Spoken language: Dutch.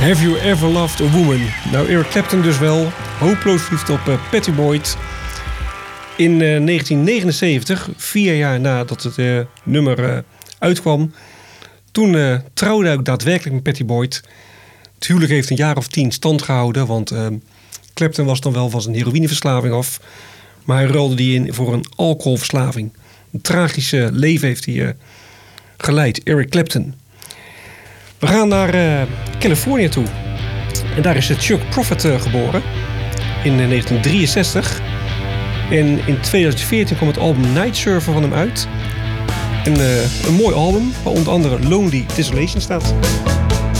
Have You Ever Loved a Woman? Nou, Eric Clapton dus wel. Hopeloos verliefd op Pattie Boyd. In 1979, 4 jaar nadat het nummer uitkwam... toen trouwde hij ook daadwerkelijk met Pattie Boyd. Het huwelijk heeft een jaar of 10 stand gehouden... want Clapton was dan wel van zijn heroïneverslaving af... maar hij ruilde die in voor een alcoholverslaving. Een tragische leven heeft hij geleid, Eric Clapton. We gaan naar Californië toe. En daar is Chuck Prophet geboren. In 1963. En in 2014 kwam het album Night Surfer van hem uit. Een mooi album, waar onder andere Lonely Desolation staat.